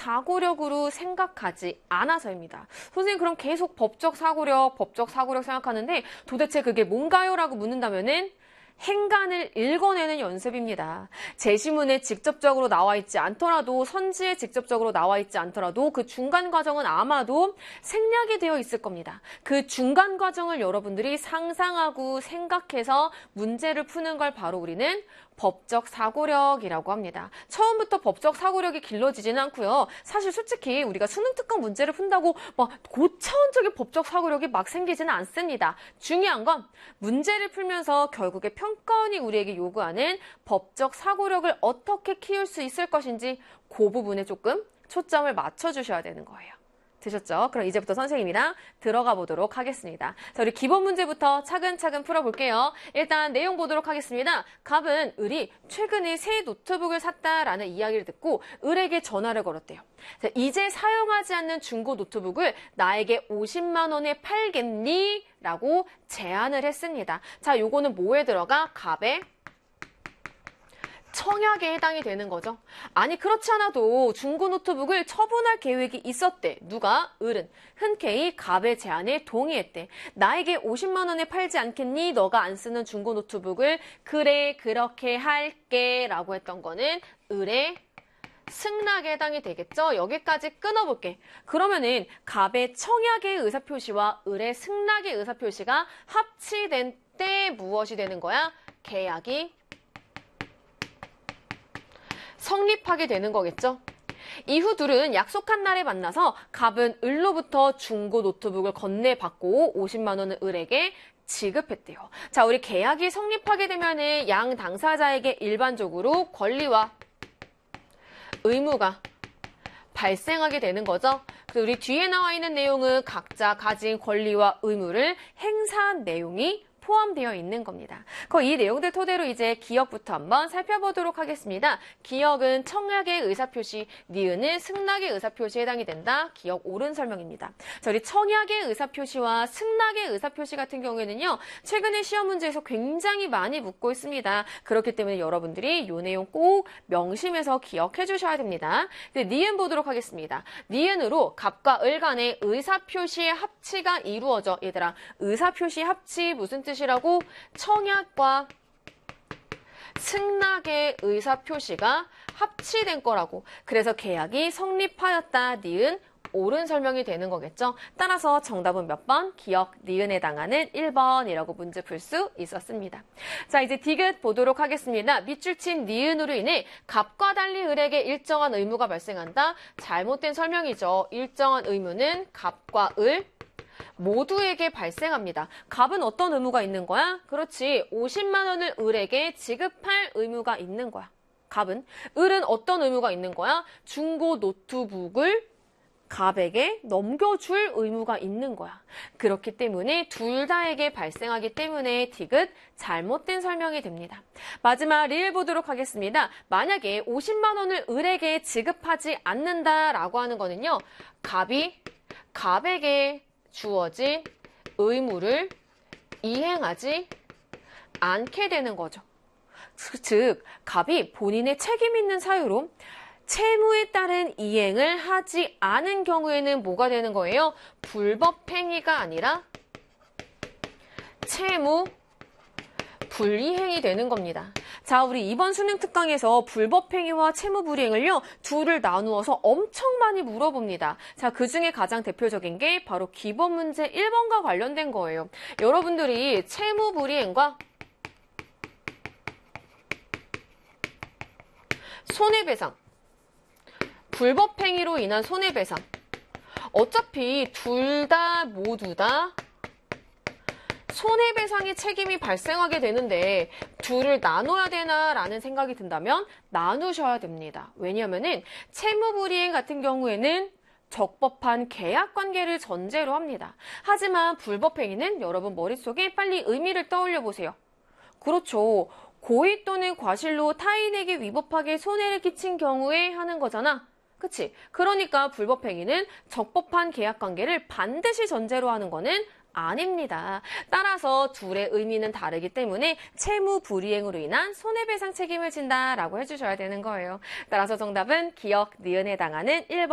사고력으로 생각하지 않아서입니다. 선생님 그럼 계속 법적 사고력 생각하는데 도대체 그게 뭔가요? 라고 묻는다면은 행간을 읽어내는 연습입니다. 제시문에 직접적으로 나와 있지 않더라도 선지에 직접적으로 나와 있지 않더라도 그 중간 과정은 아마도 생략이 되어 있을 겁니다. 그 중간 과정을 여러분들이 상상하고 생각해서 문제를 푸는 걸 바로 우리는 법적 사고력이라고 합니다. 처음부터 법적 사고력이 길러지지는 않고요. 사실 솔직히 우리가 수능 특강 문제를 푼다고 막 고차원적인 법적 사고력이 막 생기지는 않습니다. 중요한 건 문제를 풀면서 결국에 평가원이 우리에게 요구하는 법적 사고력을 어떻게 키울 수 있을 것인지 그 부분에 조금 초점을 맞춰주셔야 되는 거예요. 되셨죠? 그럼 이제부터 선생님이랑 들어가 보도록 하겠습니다. 자, 우리 기본 문제부터 차근차근 풀어볼게요. 일단 내용 보도록 하겠습니다. 갑은 을이 최근에 새 노트북을 샀다라는 이야기를 듣고 을에게 전화를 걸었대요. 자, 이제 사용하지 않는 중고 노트북을 나에게 50만 원에 팔겠니? 라고 제안을 했습니다. 자, 요거는 뭐에 들어가? 갑의 청약에 해당이 되는 거죠. 아니 그렇지 않아도 중고 노트북을 처분할 계획이 있었대. 누가? 을은 흔쾌히 갑의 제안에 동의했대. 나에게 50만 원에 팔지 않겠니? 너가 안 쓰는 중고 노트북을. 그래 그렇게 할게 라고 했던 거는 을의 승낙에 해당이 되겠죠. 여기까지 끊어볼게. 그러면은 갑의 청약의 의사표시와 을의 승낙의 의사표시가 합치된 때 무엇이 되는 거야? 계약이 성립하게 되는 거겠죠. 이후 둘은 약속한 날에 만나서 갑은 을로부터 중고 노트북을 건네받고 50만 원을 을에게 지급했대요. 자, 우리 계약이 성립하게 되면은 양 당사자에게 일반적으로 권리와 의무가 발생하게 되는 거죠. 그래서 우리 뒤에 나와 있는 내용은 각자 가진 권리와 의무를 행사한 내용이 포함되어 있는 겁니다. 이 내용들 토대로 이제 기억부터 한번 살펴보도록 하겠습니다. 기억은 청약의 의사표시, 니은은 승낙의 의사표시에 해당이 된다. 기억 옳은 설명입니다. 자, 우리 청약의 의사표시와 승낙의 의사표시 같은 경우에는요. 최근에 시험 문제에서 굉장히 많이 묻고 있습니다. 그렇기 때문에 여러분들이 이 내용 꼭 명심해서 기억해 주셔야 됩니다. 니은 보도록 하겠습니다. 니은으로 갑과 을 간의 의사표시의 합치가 이루어져. 얘들아, 의사표시 합치 무슨 뜻? 이라고 청약과 승낙의 의사표시가 합치된 거라고. 그래서 계약이 성립하였다. 니은 옳은 설명이 되는 거겠죠. 따라서 정답은 몇 번? 기억 니은에 해당하는 1번이라고 문제 풀 수 있었습니다. 자, 이제 디귿 보도록 하겠습니다. 밑줄 친 니은으로 인해 갑과 달리 을에게 일정한 의무가 발생한다. 잘못된 설명이죠. 일정한 의무는 갑과 을 모두에게 발생합니다. 갑은 어떤 의무가 있는 거야? 그렇지. 50만 원을 을에게 지급할 의무가 있는 거야. 갑은. 을은 어떤 의무가 있는 거야? 중고 노트북을 갑에게 넘겨줄 의무가 있는 거야. 그렇기 때문에 둘 다에게 발생하기 때문에 디귿 잘못된 설명이 됩니다. 마지막 리을 보도록 하겠습니다. 만약에 50만 원을 을에게 지급하지 않는다라고 하는 거는요. 갑이 갑에게 주어진 의무를 이행하지 않게 되는 거죠. 즉, 갑이 본인의 책임 있는 사유로 채무에 따른 이행을 하지 않은 경우에는 뭐가 되는 거예요? 불법 행위가 아니라 채무 불이행이 되는 겁니다. 자, 우리 이번 수능 특강에서 불법행위와 채무불이행을요, 둘을 나누어서 엄청 많이 물어봅니다. 자, 그 중에 가장 대표적인 게 바로 기본 문제 1번과 관련된 거예요. 여러분들이 채무불이행과 손해배상, 불법행위로 인한 손해배상, 어차피 모두 다 손해배상의 책임이 발생하게 되는데 둘을 나눠야 되나라는 생각이 든다면 나누셔야 됩니다. 왜냐하면은 채무불이행 같은 경우에는 적법한 계약관계를 전제로 합니다. 하지만 불법행위는 여러분 머릿속에 빨리 의미를 떠올려 보세요. 그렇죠. 고의 또는 과실로 타인에게 위법하게 손해를 끼친 경우에 하는 거잖아. 그치? 그러니까 불법행위는 적법한 계약관계를 반드시 전제로 하는 거는 아닙니다. 따라서 둘의 의미는 다르기 때문에 채무불이행으로 인한 손해배상 책임을 진다라고 해주셔야 되는 거예요. 따라서 정답은 기억 니은에 해당하는 1번.